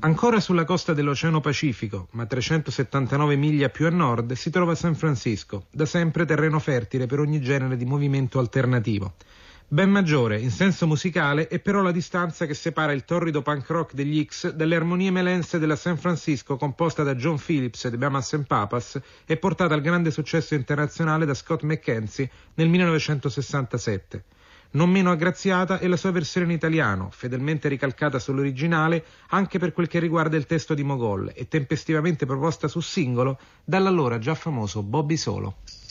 Ancora sulla costa dell'Oceano Pacifico, ma 379 miglia più a nord, si trova San Francisco, da sempre terreno fertile per ogni genere di movimento alternativo. Ben maggiore, in senso musicale, è però la distanza che separa il torrido punk rock degli X dalle armonie melense della San Francisco composta da John Phillips e The Mamas and Papas e portata al grande successo internazionale da Scott McKenzie nel 1967. Non meno aggraziata è la sua versione in italiano, fedelmente ricalcata sull'originale anche per quel che riguarda il testo di Mogol e tempestivamente proposta su singolo dall'allora già famoso Bobby Solo.